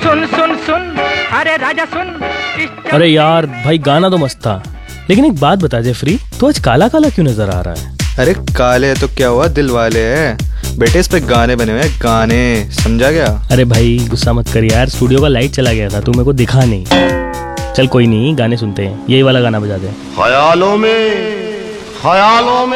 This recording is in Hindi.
सुन सुन सुन अरे राजा सुन। अरे यार भाई गाना तो मस्त था, लेकिन एक बात बता जेफरी, तो आज काला काला क्यों नजर आ रहा है? अरे काले तो क्या हुआ, दिल वाले हैं बेटे, इस पे गाने बने हुए हैं, गाने, समझा गया? अरे भाई गुस्सा मत कर यार, स्टूडियो का लाइट चला गया था, तू मेरे को दिखा नहीं। चल कोई नहीं, गाने सुनते हैं, यही वाला गाना बजा दे। ख्यालों में